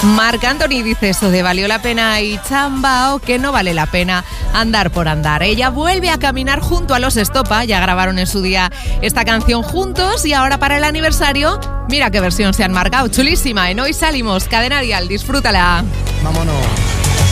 Marc Anthony dice eso de valió la pena y chambao, que no vale la pena andar por andar. Ella vuelve a caminar junto a los Estopa, ya grabaron en su día esta canción juntos y ahora para el aniversario, mira qué versión se han marcado, chulísima. En Hoy Salimos, Cadena Dial, disfrútala. Vámonos.